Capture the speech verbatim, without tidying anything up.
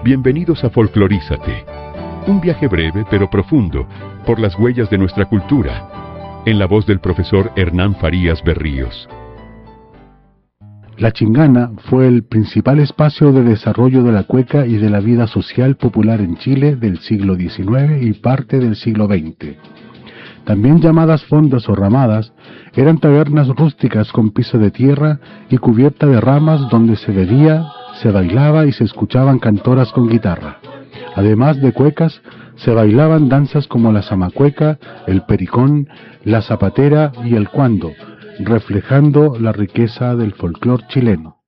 Bienvenidos a Folclorízate, un viaje breve pero profundo por las huellas de nuestra cultura, en la voz del profesor Hernán Farías Berríos. La Chingana fue el principal espacio de desarrollo de la cueca y de la vida social popular en Chile del siglo diecinueve y parte del siglo veinte. También llamadas fondas o ramadas, eran tabernas rústicas con piso de tierra y cubierta de ramas donde se bebía, se bailaba y se escuchaban cantoras con guitarra. Además de cuecas, se bailaban danzas como la zamacueca, el pericón, la zapatera y el cuando, reflejando la riqueza del folclor chileno.